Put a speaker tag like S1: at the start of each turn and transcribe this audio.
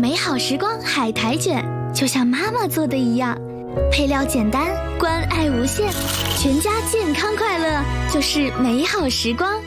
S1: 美好时光海苔卷，就像妈妈做的一样，配料简单，关爱无限，全家健康快乐就是美好时光。